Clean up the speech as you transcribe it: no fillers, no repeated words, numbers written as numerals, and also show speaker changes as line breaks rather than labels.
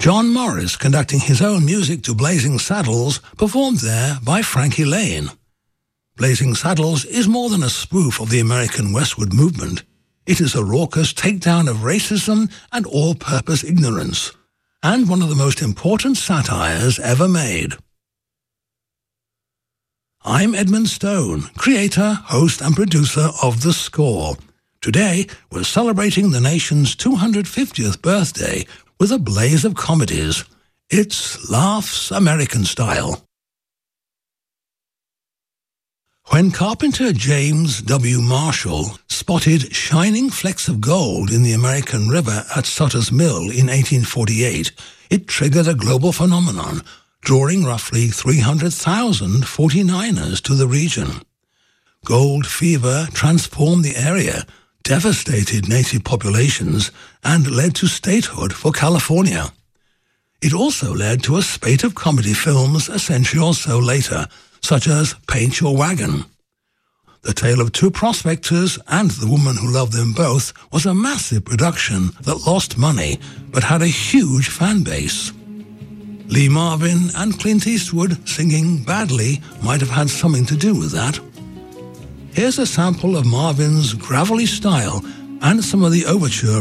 John Morris, conducting his own music to Blazing Saddles, performed there by Frankie Laine. Blazing Saddles is more than a spoof of the American westward movement. It is a raucous takedown of racism and all-purpose ignorance, and one of the most important satires ever made. I'm Edmund Stone, creator, host and producer of The Score. Today, we're celebrating the nation's 250th birthday with a blaze of comedies. It's Laughs American Style. When carpenter James W. Marshall spotted shining flecks of gold in the American River at Sutter's Mill in 1848, it triggered a global phenomenon, drawing roughly 300,000 49ers to the region. Gold fever transformed the area, devastated native populations, and led to statehood for California. It also led to a spate of comedy films a century or so later, such as Paint Your Wagon. The Tale of Two Prospectors and The Woman Who Loved Them Both was a massive production that lost money but had a huge fan base. Lee Marvin and Clint Eastwood singing badly might have had something to do with that. Here's a sample of Marvin's gravelly style and some of the overture